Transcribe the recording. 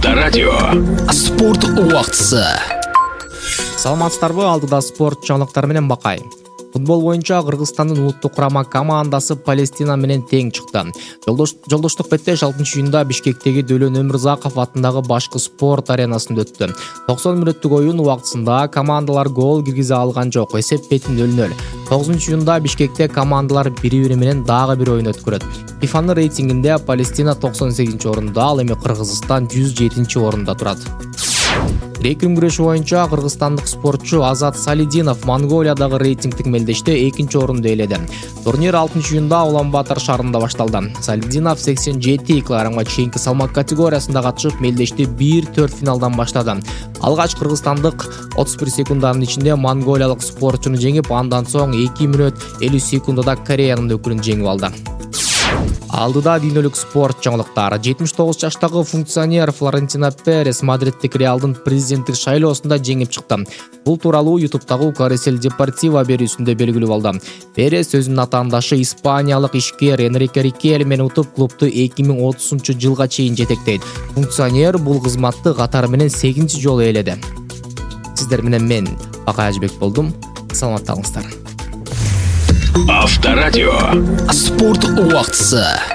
Авторадио. Спорт убактысы. Саламатсыздарбы, алдыда спорт жаңылыктары менен Бакай. Футбол боюнча Кыргызстандын улуттук курама командасы Палестина менен тең чыкты. Жолдоштук беттеш 6-июнда Бишкектеги Дөлөн Өмүрзаков атындагы башкы спорт аренасында өттү. 90 мүнөттүк оюн убактысында командалар гол киргизе алган жок. Эсеп бети 0-0. 9-июнда Бишкекте командалар бири-бири менен дагы бир оюн өткөрөт. ФИФАнын рейтингинде Палестина 98 орунда, ал эми Кыргызстан 107 орунда турат. Грек-рим күрөшү боюнча кыргызстандык спортчу Азат Салидинов Монголиядагы рейтингдик мелдеште 2 орунду ээледи. Турнир 6-июнда Улан-Батор шаарында башталды. Салидинов 87 кг чейинки салмак категориясында катышып, мелдеште 1-4 финалдан баштады. Алгач кыргызстандык 31 секунданын ичинде монголиялык спортчуну жеңип, андан соң 2 мүнөт 50 секундада Кореянын өкүлүн жеңип алды. Алдыда дүйнөлүк спорт жаңылыктары. 79 жаштагы функционер Флорентино Перес Мадридтик Реалдын президенттик шайлоосунда жеңип чыкты. Бул тууралуу YouTube'дагы Carrusel Deportivo берүүсүндө белгилүү болду. Перес өзүнүн атаандашы испаниялык ишкер Энрике Рикель менен утуп, клубду 2030-жылга чейин жетектейт. Функционер бул кызматты катары менен 8 жолу ээледи. Сиздер менен мен Бакай Ажбек болдум. Саламатта калыңыздар. Авторадио. Спорт убактысы.